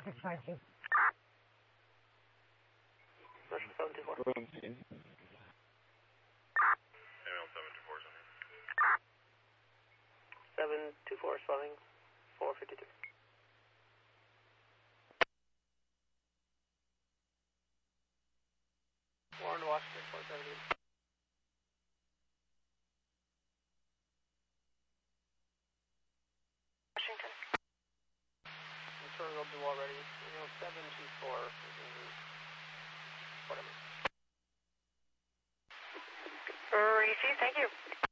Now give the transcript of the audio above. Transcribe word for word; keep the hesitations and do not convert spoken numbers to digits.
Commercial seven two four. seventeen. Email seven two four, something. seven two four, spelling four fifty-two. Warren, Washington, four seventy. Washington. I'm sure we'll do already. Email seven two four. Whatever. Receive, thank you.